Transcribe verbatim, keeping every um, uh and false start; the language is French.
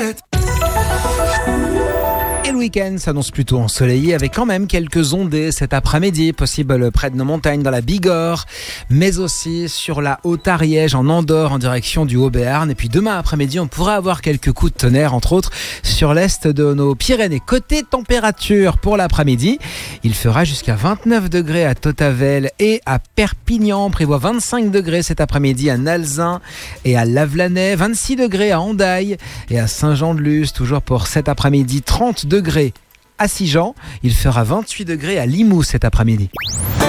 Alouette. Et le week-end s'annonce plutôt ensoleillé avec quand même quelques ondées cet après-midi, possible près de nos montagnes dans la Bigorre, mais aussi sur la Haute-Ariège en Andorre en direction du Haut-Béarn. Et puis demain après-midi, on pourra avoir quelques coups de tonnerre, entre autres sur l'est de nos Pyrénées. Côté température pour l'après-midi, il fera jusqu'à vingt-neuf degrés à Totavel et à Perpignan. On prévoit vingt-cinq degrés cet après-midi à Nalzin et à Lavelanet, vingt-six degrés à Hendaye et à Saint-Jean-de-Luz, toujours pour cet après-midi, trente degrés à Sigean. Il fera vingt-huit degrés à Limoux cet après-midi.